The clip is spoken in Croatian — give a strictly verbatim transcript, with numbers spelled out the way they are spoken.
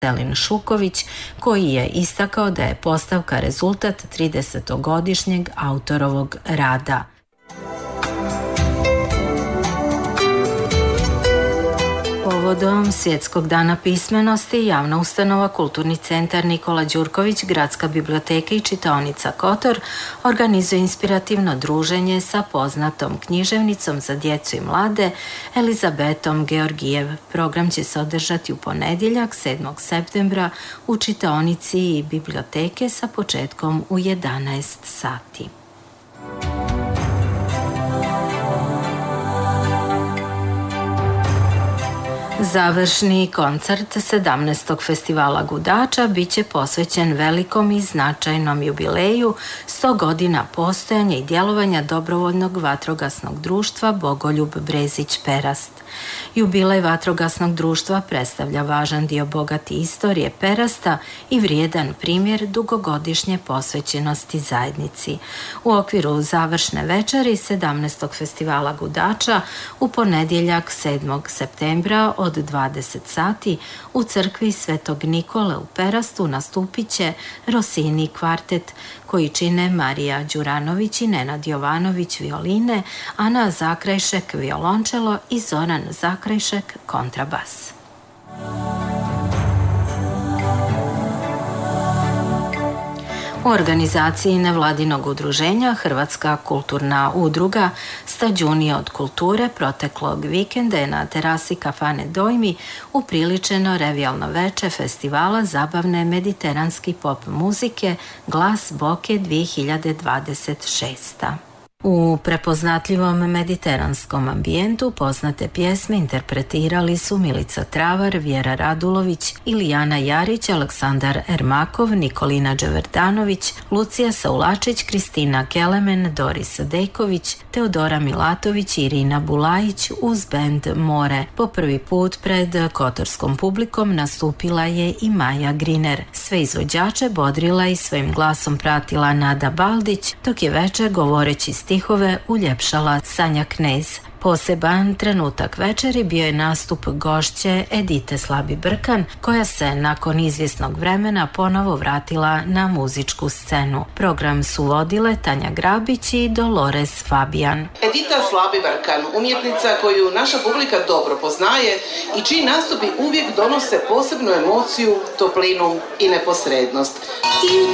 Selin Šuković, koji je istakao da je postavka rezultat tridesetogodišnjeg autorovog rada. Povodom Svjetskog dana pismenosti, javna ustanova Kulturni centar Nikola Đurković, Gradska biblioteka i čitaonica Kotor organizuje inspirativno druženje sa poznatom književnicom za djecu i mlade Elizabetom Georgijev. Program će se održati u ponedjeljak sedmog septembra u čitaonici i biblioteke sa početkom u jedanaest sati. Završni koncert sedamnaestog festivala Gudača biće posvećen velikom i značajnom jubileju sto godina postojanja i djelovanja dobrovoljnog vatrogasnog društva Bogoljub Brezić Perast. Jubilej vatrogasnog društva predstavlja važan dio bogate istorije Perasta i vrijedan primjer dugogodišnje posvećenosti zajednici. U okviru završne večeri sedamnaestog festivala Gudača u ponedjeljak sedmog septembra od dvadeset sati u crkvi Svetog Nikole u Perastu nastupit će Rossini kvartet, koji čine Marija Đuranović i Nenad Jovanović violine, Ana Zakrajšek violončelo i Zoran Zakrajšek kontrabas. U organizaciji nevladinog udruženja Hrvatska kulturna udruga Stađuni od kulture proteklog vikenda je na terasi kafane Dojmi upriličeno revijalno veče festivala zabavne mediteranski pop muzike Glas Boke dvije hiljade dvadeset šest. U prepoznatljivom mediteranskom ambijentu poznate pjesme interpretirali su Milica Travar, Vjera Radulović, Ilijana Jarić, Aleksandar Ermakov, Nikolina Đeverdanović, Lucija Saulačić, Kristina Kelemen, Doris Dejković, Teodora Milatović i Irina Bulajić uz bend More. Po prvi put pred kotorskom publikom nastupila je i Maja Griner. Sve izvođače bodrila i svojim glasom pratila Nada Baldić, dok je večer govoreći stihove uljepšala Sanja Knez. Poseban trenutak večeri bio je nastup gošće Edite Slabi Brkan, koja se nakon izvjesnog vremena ponovo vratila na muzičku scenu. Program su vodile Tanja Grabić i Dolores Fabian. Edita Slabi Brkan, umjetnica koju naša publika dobro poznaje i čiji nastupi uvijek donose posebnu emociju, toplinu i neposrednost.